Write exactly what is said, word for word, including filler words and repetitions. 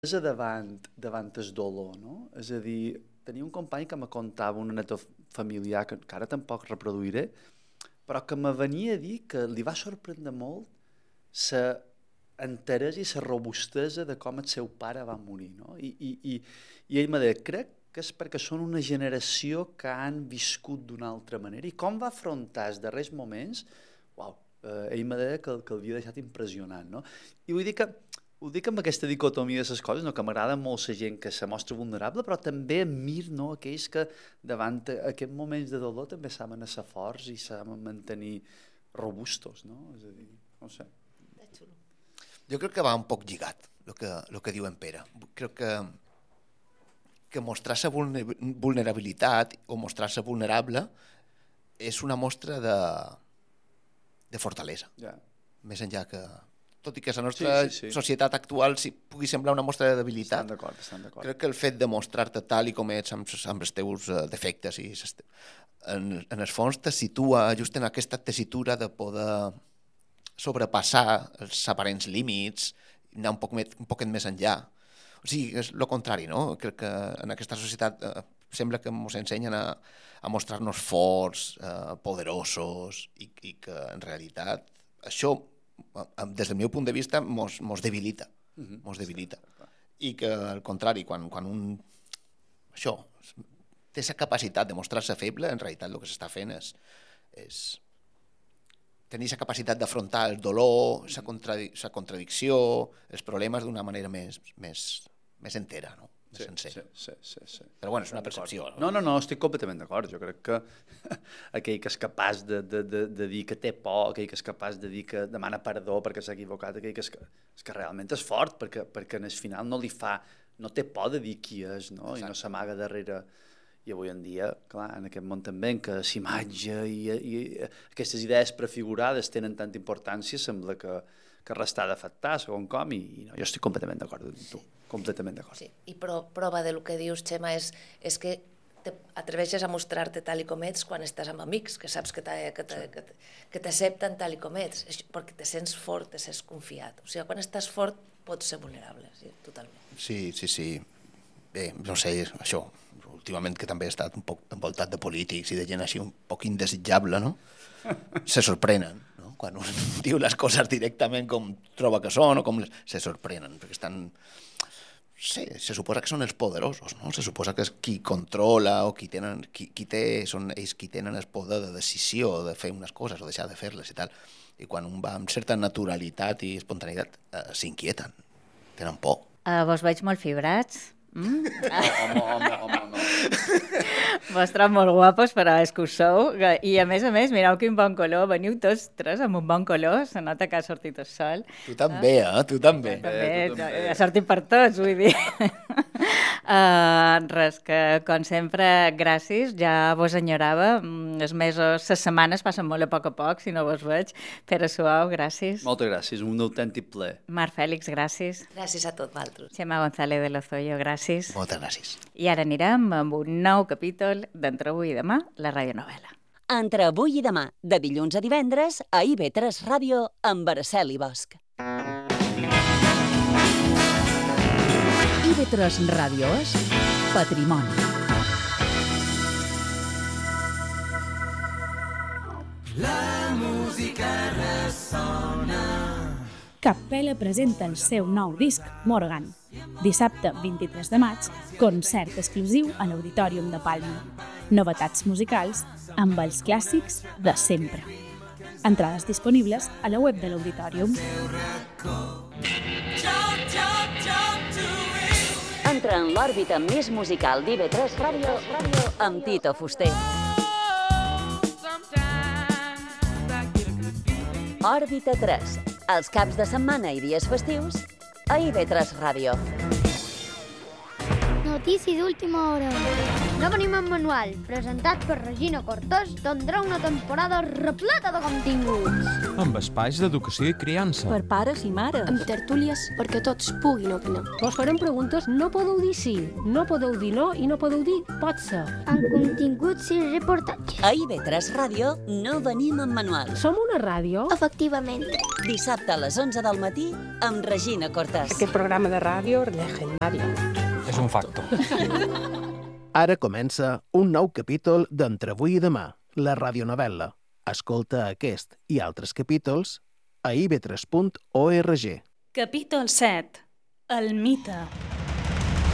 davant, davant el dolor, no? És a dir, tenia un company que me contava una neta familiar que, que ara tampoc reproduiré, però que me venia a dir que li va sorprendre molt la enteresa i la robustesa de com el seu pare va morir, no? I, i, i, i ell me deia, crec que és perquè són una generació que han viscut d'una altra manera. I com va afrontar els darrers moments, uau, eh, ell me deia que, que l'havia deixat impressionant, no? I vull dir que ho dic amb aquesta dicotomia de les coses, no? Que m'agrada molt la gent que se mostra vulnerable, però també admir, no? Aquells que davant aquests moments de dolor també saben ser forts i saben mantenir robustos, no? És a dir, no sé. Jo crec que va un poc lligat, el que, el que diu en Pere. Crec que, que mostrar-se vulnerabilitat o mostrar-se vulnerable és una mostra de, de fortalesa. Ja. Més enllà que... tot i que la nostra sí, sí, sí. societat actual sí, pugui semblar una mostra de debilitat. Estan d'acord, estan d'acord. Crec que el fet de mostrar-te tal i com ets amb, amb els teus uh, defectes i en, en el fons te situa just en aquesta tessitura de poder sobrepassar els aparents límits i anar un, poc més, un poquet més enllà. O sigui, és el contrari, no? Crec que en aquesta societat uh, sembla que ens ensenyen a, a mostrar-nos forts, uh, poderosos i, i que en realitat això des del meu punt de vista, mos, mos debilita. Uh-huh. Mos debilita. I que, al contrari, quan, quan un això té la capacitat de mostrar-se feble, en realitat el que s'està fent és, és tenir la capacitat d'afrontar el dolor, la contradic contradicció, els problemes d'una manera més, més, més entera, no? Sí, sí, sí, sí, sí. Però bueno, és una percepció. No, no, no, estic completament d'acord. Jo crec que aquell que és capaç de, de, de, de dir que té por, aquell que és capaç de dir que demana perdó perquè s'ha equivocat, aquell que és, és que realment és fort, perquè, perquè en el final no li fa, no té por de dir qui és, no? I no s'amaga darrere. I avui en dia, clar, en aquest món també, en què l'imatge i, i aquestes idees prefigurades tenen tanta importància, sembla que, que restar d'afectar, segon com, i, i no, jo estic completament d'acord amb tu. Completament d'acord. Sí. I pro, prova del que dius, Xema, és, és que t'atreveixes a mostrar-te tal i com ets quan estàs amb amics, que saps que t'accepten tal i com ets, perquè te sents fort, te sents confiat. O sigui, quan estàs fort pots ser vulnerable, sí, totalment. Sí, sí, sí. Bé, no sé, això, últimament que també he estat un poc envoltat de polítics i de gent així un poc indesitjable, no? Se sorprenen, no? Quan un diu les coses directament com troba que són o com les... se sorprenen, perquè estan... Sí, se suposa que són els poderosos, no? Se suposa que és qui controla o qui, tenen, qui, qui té, són ells qui tenen el poder de decisió de fer unes coses o deixar de fer-les i tal. I quan un va amb certa naturalitat i espontaneïtat, eh, s'inquieten, tenen por. Uh, vos veig molt fibrats. Mm? Home, home, home, no. Vos trobo molt guapos, però és que ho sou. I a més a més, mireu quin bon color. Veniu tots tres amb un bon color. Se nota que ha sortit el sol. Tu també, eh? Tu també. Tu també. Tu també. Ha sortit per tots, vull dir. Uh, res, que com sempre, gràcies. Ja vos enyorava. Els mesos, les setmanes passen molt a poc a poc, si no vos veig. Pere Suau, gràcies. Moltes gràcies, un autèntic plaer. Marc Fèlix, gràcies. Gràcies a tots vosaltres. Xema González de Lozoyo, gràcies. Moltes gràcies. I ara anirem amb un nou capítol d'Entre avui i demà, la radionovel·la. Entre avui i demà, de dilluns a divendres, a I V tres Ràdio, amb Araceli Bosch. I V tres Ràdio és Patrimoni. La música ressona. Capella presenta el seu nou disc, Morgan. Dissabte vint-i-tres de maig, concert exclusiu a l'Auditorium de Palma. Novetats musicals amb els clàssics de sempre. Entrades disponibles a la web de l'Auditorium. Entra en l'òrbita més musical d'I V tres Ràdio, Ràdio amb Tito Fuster. Òrbita tres, els caps de setmana i dies festius a I V tres Ràdio. No Notícia d'última hora. No venim en manual, presentat per Regina Cortés, tindrà una temporada repleta de continguts. Amb espais d'educació i criança. Per pares i mares. Amb tertúlies perquè tots puguin opinar. Vos farem preguntes, no podeu dir sí, no podeu dir no i no podeu dir pot ser. Amb continguts i reportatges. A I B tres Ràdio no venim en manual. Som una ràdio? Efectivament. Dissabte a les onze del matí amb Regina Cortés. Aquest programa de ràdio legendari. És un facto. Ara comença un nou capítol d'Entre avui i demà, la radionovel·la. Escolta aquest i altres capítols a i be tres punt org. Capítol set. El mite.